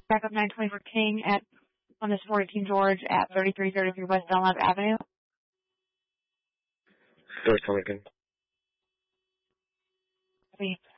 Backup 920 for King at on this 40 King George at 3333 West Dunlap Avenue. First Lincoln.